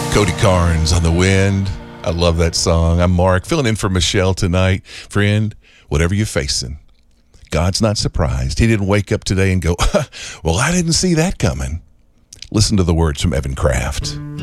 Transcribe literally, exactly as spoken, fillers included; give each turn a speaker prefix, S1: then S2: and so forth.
S1: Cody Carnes on the Wind. I love that song. I'm Mark, filling in for Michelle tonight. Friend, whatever you're facing, God's not surprised. He didn't wake up today and go, well, I didn't see that coming. Listen to the words from Evan Kraft.